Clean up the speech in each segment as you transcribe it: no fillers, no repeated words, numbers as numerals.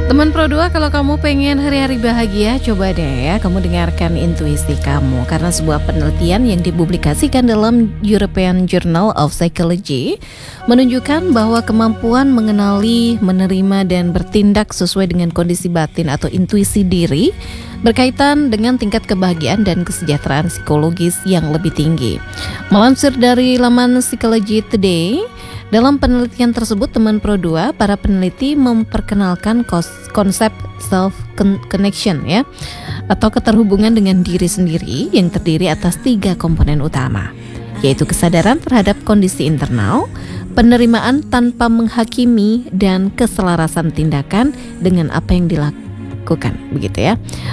Teman Pro 2, kalau kamu pengen hari-hari bahagia, coba deh ya kamu dengarkan intuisi kamu. Karena sebuah penelitian yang dipublikasikan dalam European Journal of Psychology menunjukkan bahwa kemampuan mengenali, menerima, dan bertindak sesuai dengan kondisi batin atau intuisi diri berkaitan dengan tingkat kebahagiaan dan kesejahteraan psikologis yang lebih tinggi. Melansir dari laman Psychology Today, dalam penelitian tersebut, teman Pro 2, para peneliti memperkenalkan konsep self-connection ya, atau keterhubungan dengan diri sendiri yang terdiri atas 3 komponen utama, yaitu kesadaran terhadap kondisi internal, penerimaan tanpa menghakimi, dan keselarasan tindakan dengan apa yang dilakukan, begitu ya.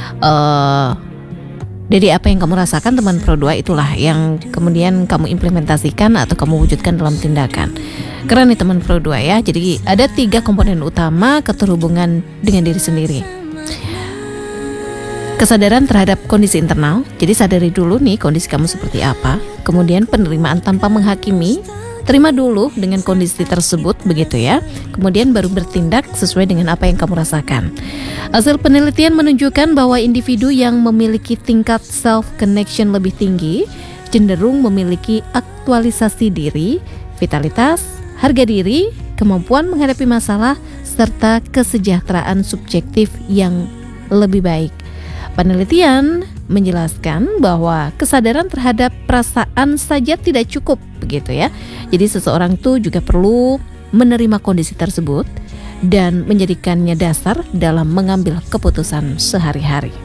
Jadi apa yang kamu rasakan, teman Pro 2, itulah yang kemudian kamu implementasikan atau kamu wujudkan dalam tindakan. Keren nih teman Pro 2 ya. Jadi ada 3 komponen utama keterhubungan dengan diri sendiri. Kesadaran terhadap kondisi internal. Jadi sadari dulu nih kondisi kamu seperti apa. Kemudian penerimaan tanpa menghakimi. Terima dulu dengan kondisi tersebut, begitu ya. Kemudian baru bertindak sesuai dengan apa yang kamu rasakan. Hasil penelitian menunjukkan bahwa individu yang memiliki tingkat self-connection lebih tinggi cenderung memiliki aktualisasi diri, vitalitas, harga diri, kemampuan menghadapi masalah, serta kesejahteraan subjektif yang lebih baik. Penelitian menjelaskan bahwa kesadaran terhadap perasaan saja tidak cukup, begitu ya. Jadi seseorang tuh juga perlu menerima kondisi tersebut dan menjadikannya dasar dalam mengambil keputusan sehari-hari.